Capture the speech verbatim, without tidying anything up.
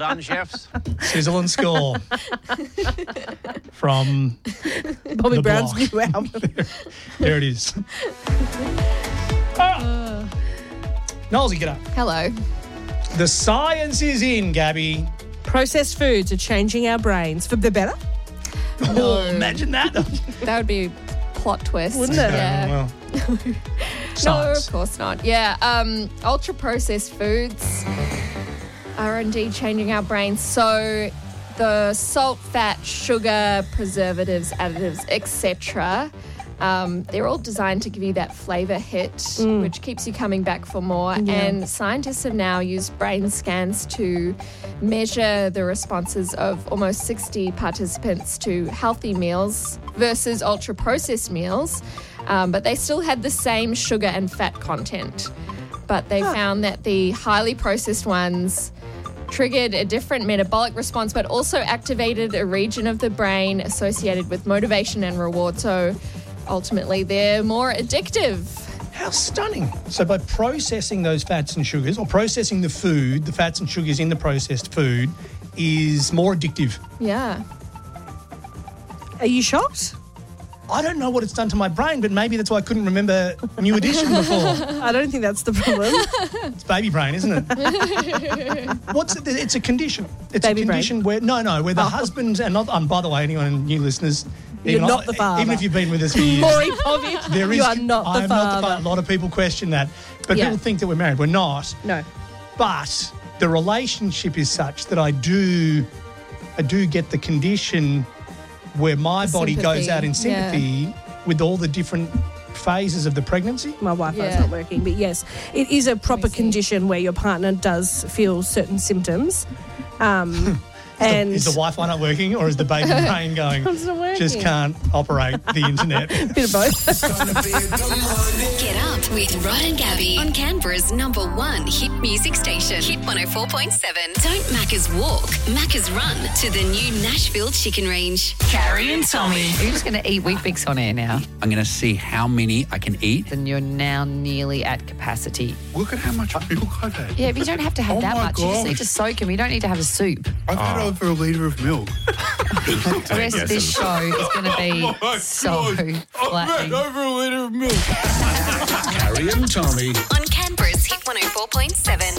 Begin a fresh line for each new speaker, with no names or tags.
done, chefs.
Sizzle and score from
Bobby
the
Brown's
block.
new album.
there, there it is. Ah. Nolsey, get up.
Hello.
The science is in, Gabby.
Processed foods are changing our brains for the better.
Oh, imagine that.
That would be a plot twist.
Wouldn't it?
Yeah.
Well,
No,
science.
of course not. Yeah, um, ultra-processed foods are indeed changing our brains. So the salt, fat, sugar, preservatives, additives, et cetera, um, they're all designed to give you that flavour hit, which keeps you coming back for more.
Yeah.
And scientists have now used brain scans to measure the responses of almost sixty participants to healthy meals versus ultra-processed meals. Um, but they still had the same sugar and fat content. But they found that the highly processed ones triggered a different metabolic response, but also activated a region of the brain associated with motivation and reward. So ultimately, they're more addictive.
How stunning. So by processing those fats and sugars, or processing the food, the fats and sugars in the processed food, is more addictive.
Yeah.
Are you shocked?
I don't know what it's done to my brain, but maybe that's why I couldn't remember New Edition before.
I don't think that's the problem.
It's baby brain, isn't it? What's it? It's a condition. It's
Baby
a
brain.
condition where no, no, where the
Oh.
husband and not. And by the way, anyone new listeners,
You're
even
not
I-
the father.
Even if you've been with us for years,
Maury Povich,
there is.
you are not the
I am not the
father.
father. A lot of people question that, but
Yeah.
people think that we're married. We're not.
No.
But the relationship is such that I do, I do get the condition where my
The
body goes
sympathy,
out in sympathy
yeah.
with all the different phases of the pregnancy.
My Wi-Fi's
Yeah.
not working, but yes, it is a proper
see.
condition where your partner does feel certain symptoms. Um, and
Is the Wi-Fi not working, or is the baby brain going?
It's not working.
Just can't operate the internet.
bit of both.
Get up with Ryan and Gabby on Canberra's number one hit music station, Hit one oh four point seven. Don't Macca's walk, Macca's run to the new Nashville chicken range.
Carrie and Tommy. You're just going to eat Weet-Bix on air now.
I'm going to see how many I can eat.
And you're now nearly at capacity.
Look at how much milk I've had.
Yeah, but you don't have to have
Oh
that
my
much. You just need to
gosh.
soak them. You don't need to have a soup.
I've had over a litre of milk.
The rest of this show is going to be
Oh my
so
God. I've had
flattening.
over a litre of milk.
Carrie and Tommy.
On Canberra's Hit one oh four point seven.